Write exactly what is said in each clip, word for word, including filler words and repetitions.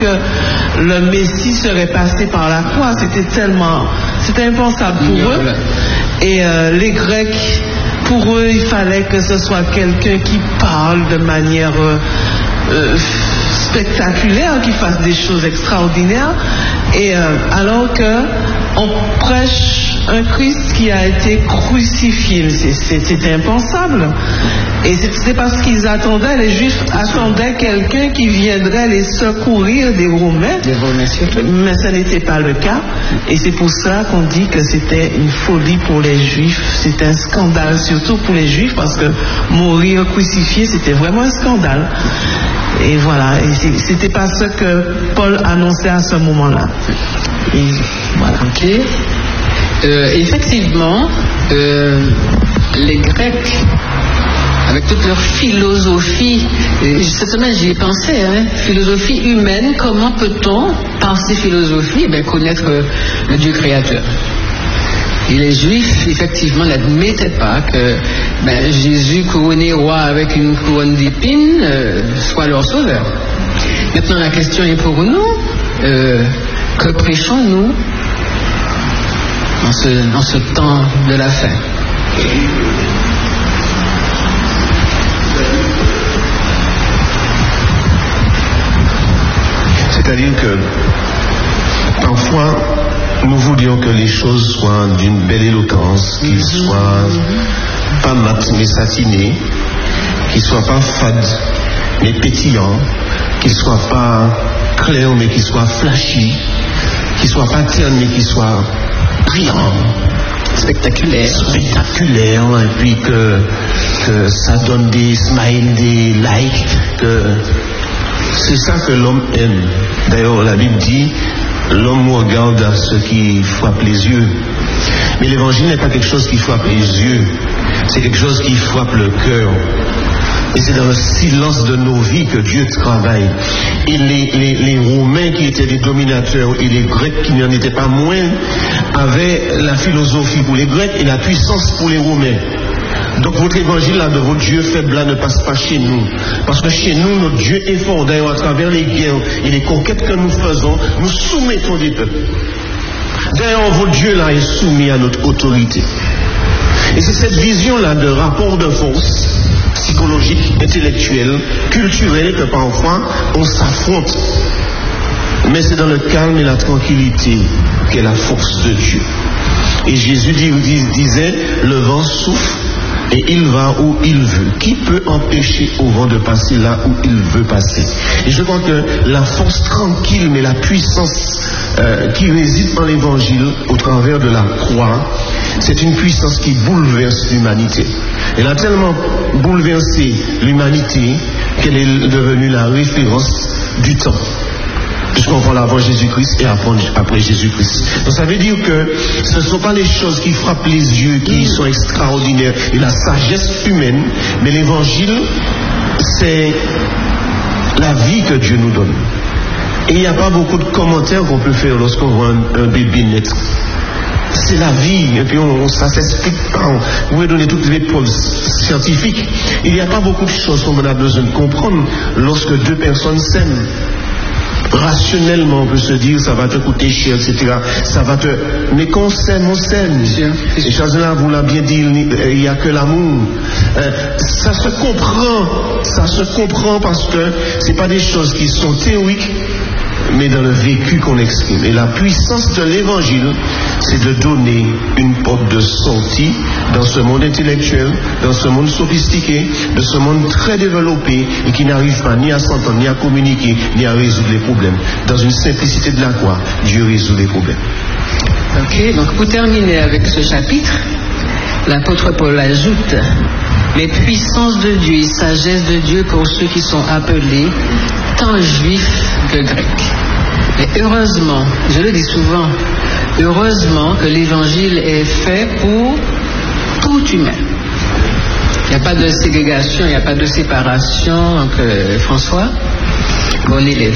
que le Messie serait passé par la croix. C'était tellement, c'était impensable pour eux. Et euh, les Grecs, pour eux, il fallait que ce soit quelqu'un qui parle de manière euh, euh, spectaculaire, qui fasse des choses extraordinaires. Et euh, alors que on prêche un Christ qui a été crucifié, c'était impensable. Et c'est parce qu'ils attendaient, les Juifs attendaient quelqu'un qui viendrait les secourir des Romains, mais ce n'était pas le cas. Et c'est pour ça qu'on dit que c'était une folie pour les Juifs, c'était un scandale, surtout pour les Juifs, parce que mourir crucifié, c'était vraiment un scandale. Et voilà, et c'était pas ce que Paul annonçait à ce moment-là. Et voilà. Ok. Euh, effectivement, euh, les Grecs, avec toute leur philosophie, cette semaine j'y ai pensé, hein, philosophie humaine, comment peut-on, par ces philosophies, ben, connaître le Dieu créateur? Et les Juifs, effectivement, n'admettaient pas que ben, Jésus, couronné roi avec une couronne d'épines, euh, soit leur sauveur. Maintenant, la question est pour nous, euh, que prêchons-nous en ce, en ce temps de la fin? C'est-à-dire que parfois nous voulions que les choses soient d'une belle éloquence, qu'ils soient pas mat mais satinés, qu'ils soient pas fades mais pétillants, qu'ils soient pas clairs mais qu'ils soient flashy, qu'ils soient pas ternes mais qu'ils soient brillants, spectaculaires, spectaculaires, et puis que, que ça donne des smiles, des likes, que c'est ça que l'homme aime. D'ailleurs, la Bible dit, l'homme regarde à ce qui frappe les yeux. Mais l'évangile n'est pas quelque chose qui frappe les yeux, c'est quelque chose qui frappe le cœur. Et c'est dans le silence de nos vies que Dieu travaille. Et les, les, les Romains qui étaient des dominateurs et les Grecs qui n'en étaient pas moins avaient la philosophie pour les Grecs et la puissance pour les Romains. Donc votre évangile là de votre Dieu faible là ne passe pas chez nous. Parce que chez nous, notre Dieu est fort. D'ailleurs, à travers les guerres et les conquêtes que nous faisons, nous soumettons des peuples. D'ailleurs, votre Dieu là est soumis à notre autorité. Et c'est cette vision-là de rapport de force psychologique, intellectuel, culturel que parfois on s'affronte. Mais c'est dans le calme et la tranquillité qu'est la force de Dieu. Et Jésus disait, le vent souffle et il va où il veut. Qui peut empêcher au vent de passer là où il veut passer? Et je crois que la force tranquille, mais la puissance euh, qui réside dans l'évangile au travers de la croix, c'est une puissance qui bouleverse l'humanité. Elle a tellement bouleversé l'humanité qu'elle est devenue la référence du temps. Puisqu'on va l'avant Jésus-Christ et après Jésus-Christ. Donc ça veut dire que ce ne sont pas les choses qui frappent les yeux, qui sont extraordinaires, et la sagesse humaine, mais l'évangile, c'est la vie que Dieu nous donne. Et il n'y a pas beaucoup de commentaires qu'on peut faire lorsqu'on voit un, un bébé naître. C'est la vie, et puis on, ça ne s'explique pas. On pouvez donner toutes les preuves scientifiques. Il n'y a pas beaucoup de choses qu'on a besoin de comprendre lorsque deux personnes s'aiment. Rationnellement, on peut se dire, ça va te coûter cher, et cetera. Ça va te... Mais qu'on s'aime, on s'aime. Et Chazela vous l'a bien dit, il n'y a que l'amour. Euh, ça se comprend. Ça se comprend parce que ce n'est pas des choses qui sont théoriques, mais dans le vécu qu'on exprime. Et la puissance de l'évangile, c'est de donner une porte de sortie dans ce monde intellectuel, dans ce monde sophistiqué, de ce monde très développé et qui n'arrive pas ni à s'entendre, ni à communiquer, ni à résoudre les problèmes. Dans une simplicité de la croix, Dieu résout les problèmes. Ok, donc pour terminer avec ce chapitre, l'apôtre Paul ajoute les puissances de Dieu et sagesse de Dieu pour ceux qui sont appelés tant juifs que grecs. Et heureusement, je le dis souvent, heureusement que l'évangile est fait pour tout humain. Il n'y a pas de ségrégation, il n'y a pas de séparation. Donc, euh, François, bon élève.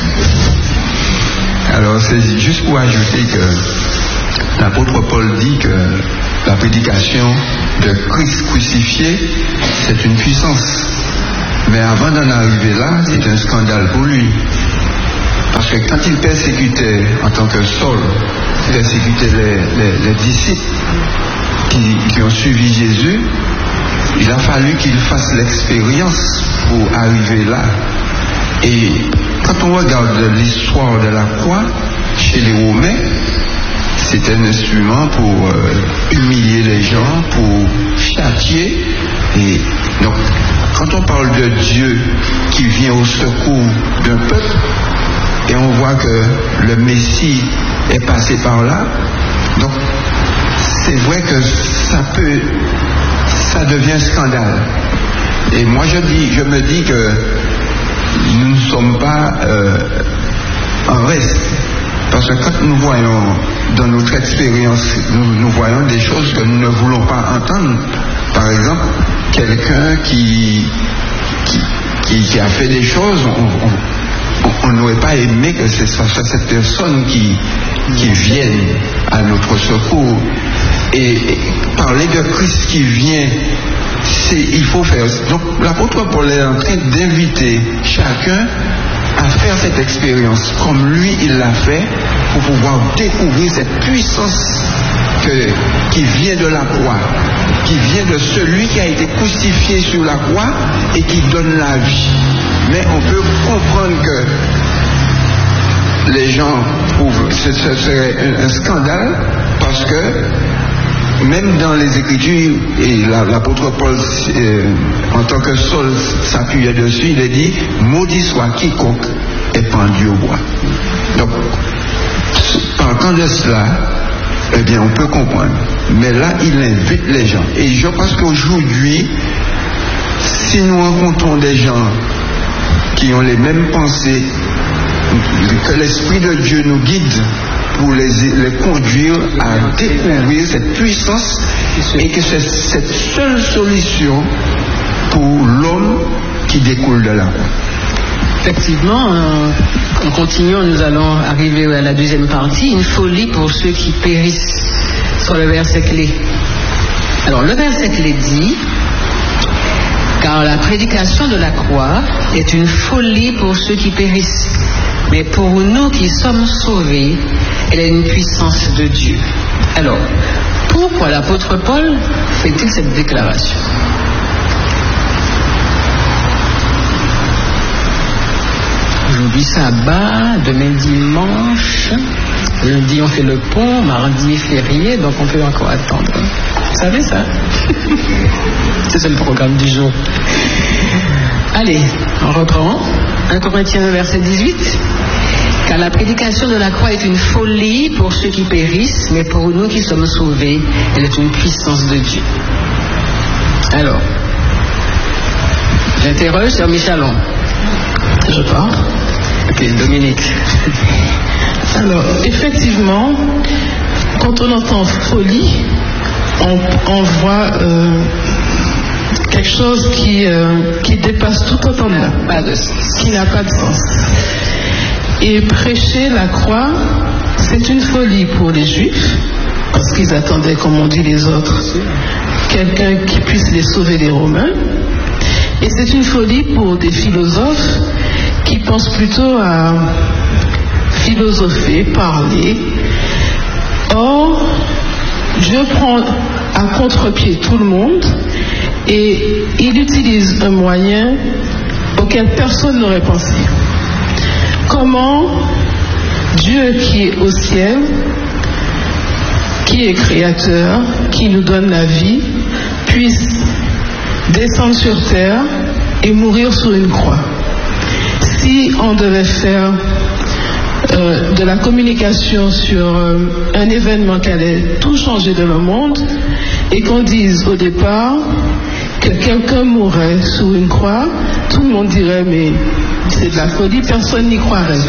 Alors, c'est juste pour ajouter que l'apôtre Paul dit que la prédication de Christ crucifié, c'est une puissance. Mais avant d'en arriver là, c'est un scandale pour lui. Parce que quand il persécutait, en tant que Saul, persécutait les, les, les disciples qui, qui ont suivi Jésus, il a fallu qu'il fasse l'expérience pour arriver là. Et quand on regarde l'histoire de la croix chez les Romains, c'était un instrument pour euh, humilier les gens, pour châtier. Et donc, quand on parle de Dieu qui vient au secours d'un peuple, et on voit que le Messie est passé par là, donc c'est vrai que ça peut, ça devient un scandale. Et moi je dis, je me dis que nous ne sommes pas euh, en reste. Parce que quand nous voyons dans notre expérience, nous, nous voyons des choses que nous ne voulons pas entendre. Par exemple, quelqu'un qui, qui, qui, qui a fait des choses, on n'aurait pas aimé que ce soit cette personne qui, qui vienne à notre secours. Et, et parler de Christ qui vient, c'est, il faut faire. Donc l'apôtre Paul est en train d'inviter chacun à faire cette expérience comme lui il l'a fait, pour pouvoir découvrir cette puissance que, qui vient de la croix, qui vient de celui qui a été crucifié sur la croix et qui donne la vie. Mais on peut comprendre que les gens trouvent que ce serait un, un scandale, parce que même dans les Écritures, et l'apôtre Paul, euh, en tant que Saul, s'appuyait dessus, il a dit « Maudit soit quiconque est pendu au bois ». Donc, partant de cela, eh bien, on peut comprendre. Mais là, il invite les gens. Et je pense qu'aujourd'hui, si nous rencontrons des gens qui ont les mêmes pensées, que l'Esprit de Dieu nous guide pour les, les conduire à découvrir cette puissance, et que c'est cette seule solution pour l'homme qui découle de là. Effectivement, euh, en continuant, nous allons arriver à la deuxième partie, une folie pour ceux qui périssent, sur le verset clé. Alors, le verset clé dit: car la prédication de la croix est une folie pour ceux qui périssent, mais pour nous qui sommes sauvés, elle est une puissance de Dieu. Alors, pourquoi l'apôtre Paul fait-il cette déclaration? Aujourd'hui sabbat, demain dimanche, lundi on fait le pont, mardi férié, donc on peut encore attendre. Vous savez ça? C'est le programme du jour. Allez, on reprend. un Corinthiens verset dix-huit. Car la prédication de la croix est une folie pour ceux qui périssent, mais pour nous qui sommes sauvés, elle est une puissance de Dieu. Alors, j'interroge sur Michalon. Je pars. Ok, Dominique. Alors, effectivement, quand on entend folie, on, on voit euh, quelque chose qui, euh, qui dépasse tout entendement, Pas de sens. qui n'a pas de sens. Et prêcher la croix, c'est une folie pour les Juifs, parce qu'ils attendaient, comme on dit les autres, quelqu'un qui puisse les sauver des Romains. Et c'est une folie pour des philosophes qui pensent plutôt à philosopher, parler. Or, Dieu prend à contre-pied tout le monde et il utilise un moyen auquel personne n'aurait pensé. Comment Dieu qui est au ciel, qui est créateur, qui nous donne la vie, puisse descendre sur terre et mourir sur une croix. Si on devait faire euh, de la communication sur euh, un événement qui allait tout changer dans le monde, et qu'on dise au départ que quelqu'un mourrait sur une croix, tout le monde dirait mais c'est de la folie, personne n'y croirait.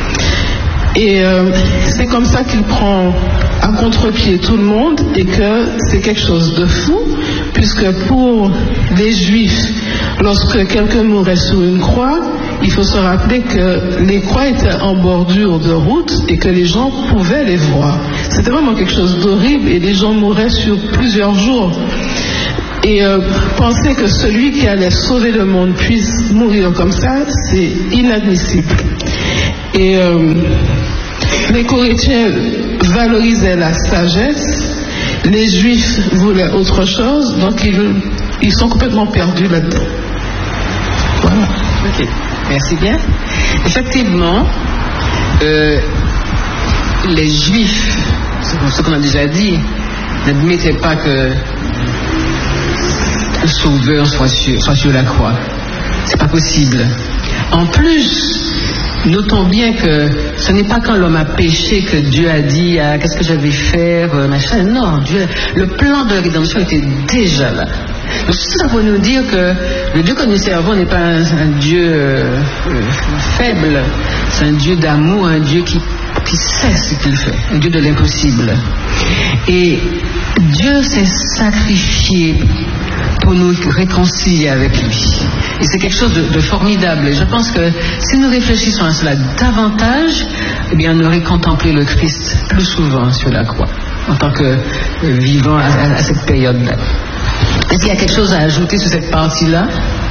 Et euh, c'est comme ça qu'il prend à contre-pied tout le monde, et que c'est quelque chose de fou, puisque pour les Juifs, lorsque quelqu'un mourait sur une croix, il faut se rappeler que les croix étaient en bordure de route et que les gens pouvaient les voir. C'était vraiment quelque chose d'horrible, et les gens mouraient sur plusieurs jours. Et euh, penser que celui qui allait sauver le monde puisse mourir comme ça, c'est inadmissible. Et euh, les Corinthiens valorisaient la sagesse, les Juifs voulaient autre chose, donc ils, ils sont complètement perdus là-dedans. Voilà. Ok, merci bien. Effectivement, euh, les Juifs, c'est ce qu'on a déjà dit, n'admettaient pas que le Sauveur soit sur, soit sur la croix. C'est pas possible. En plus, notons bien que ce n'est pas quand l'homme a péché que Dieu a dit ah, qu'est-ce que je vais faire, machin. Non, Dieu, le plan de la rédemption était déjà là. Donc ça veut nous dire que le Dieu que nous servons n'est pas un, un Dieu euh, faible, c'est un Dieu d'amour, un Dieu qui, qui sait ce qu'il fait, un Dieu de l'impossible. Et Dieu s'est sacrifié pour nous réconcilier avec lui. Et c'est quelque chose de, de formidable. Et je pense que si nous réfléchissons à cela davantage, eh bien, on aurait contemplé le Christ plus souvent sur la croix, en tant que euh, vivant à, à, à cette période-là. Est-ce qu'il y a quelque chose à ajouter sur cette partie-là?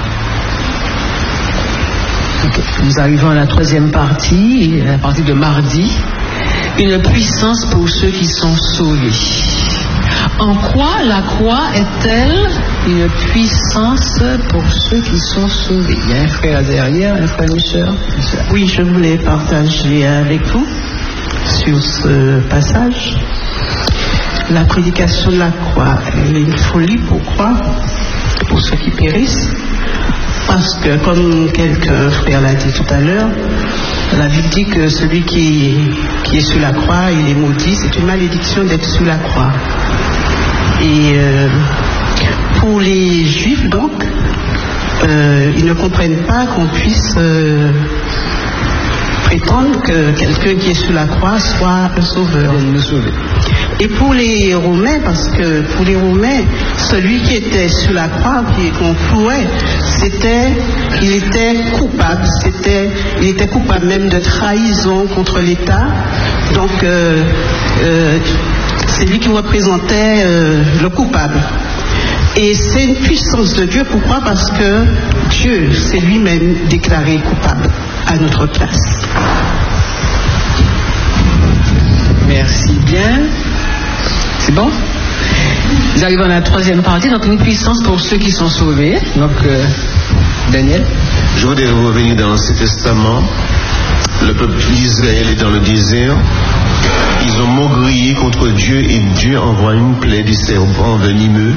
Okay. Nous arrivons à la troisième partie, la partie de mardi. Une puissance pour ceux qui sont sauvés. En quoi la croix est-elle une puissance pour ceux qui sont sauvés? Il y a un frère derrière, un frère Michel. Oui, je voulais partager avec vous sur ce passage. La prédication de la croix, elle est une folie. Pourquoi? Pour ceux qui périssent. Parce que, comme quelqu'un frère l'a dit tout à l'heure, la Bible dit que celui qui, qui est sur la croix, il est maudit. C'est une malédiction d'être sur la croix. Et euh, pour les Juifs, donc, euh, ils ne comprennent pas qu'on puisse euh, prétendre que quelqu'un qui est sur la croix soit un sauveur. Et pour les Romains, parce que pour les Romains, celui qui était sur la croix, qu'on clouait, c'était, il était coupable, c'était, il était coupable même de trahison contre l'État. Donc, euh, euh, c'est lui qui représentait euh, le coupable. Et c'est une puissance de Dieu. Pourquoi? Parce que Dieu s'est lui-même déclaré coupable à notre place. Merci bien. C'est bon? Nous arrivons à la troisième partie, donc une puissance pour ceux qui sont sauvés. Donc, euh, Daniel? Je voudrais revenir dans l'Ancien Testament. Le peuple d'Israël est dans le désert. Ils ont maugréé contre Dieu et Dieu envoie une plaie des serpents venimeux.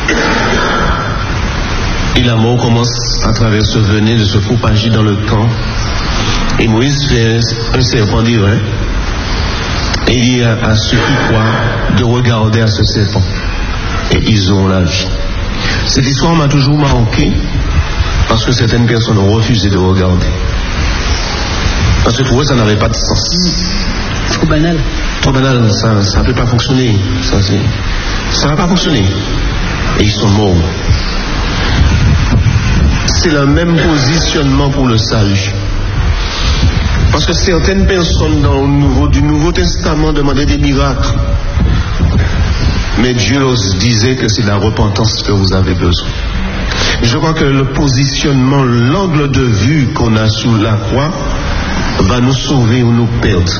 Et la mort commence à travers ce venin de se propager dans le camp. Et Moïse fait un serpent d'airain. Et il dit à, à ceux qui croient de regarder à ce serpent. Et ils ont la vie. Cette histoire m'a toujours marqué parce que certaines personnes ont refusé de regarder. Parce que pour eux, ça n'avait pas de sens. Trop banal. Trop banal, ça ne peut pas fonctionner. Ça ne va pas fonctionner. Et ils sont morts. C'est le même positionnement pour le salut. Parce que certaines personnes dans le nouveau, du Nouveau Testament demandaient des miracles. Mais Dieu leur disait que c'est la repentance que vous avez besoin. Je crois que le positionnement, l'angle de vue qu'on a sous la croix va nous sauver ou nous perdre.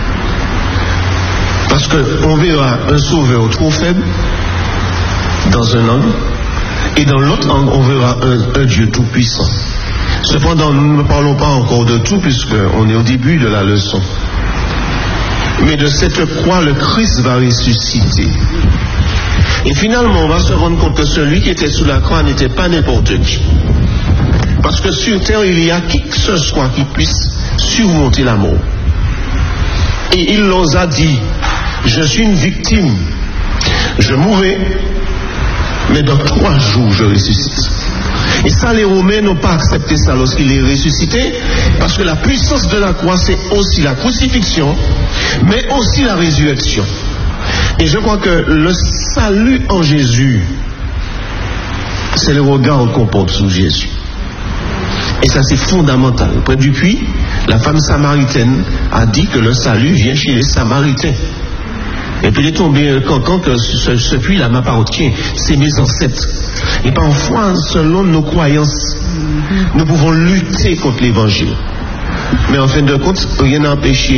Parce qu'on verra un sauveur trop faible dans un angle, et dans l'autre angle, on verra un, un Dieu tout puissant. Cependant, nous ne parlons pas encore de tout, puisqu'on est au début de la leçon. Mais de cette croix, le Christ va ressusciter. Et finalement, on va se rendre compte que celui qui était sous la croix n'était pas n'importe qui. Parce que sur terre, il y a qui que ce soit qui puisse surmonter la mort. Et il leur a dit, je suis une victime, je mourrai, mais dans trois jours je ressuscite. Et ça, les Romains n'ont pas accepté ça lorsqu'il est ressuscité, parce que la puissance de la croix, c'est aussi la crucifixion, mais aussi la résurrection. Et je crois que le salut en Jésus, c'est le regard qu'on porte sur Jésus. Et ça, c'est fondamental. Près du puits, la femme samaritaine a dit que le salut vient chez les Samaritains. Et puis il est tombé quand que ce, ce puits-là m'appartient, c'est mes ancêtres. Et parfois, selon nos croyances, nous pouvons lutter contre l'évangile. Mais en fin de compte, rien n'a empêché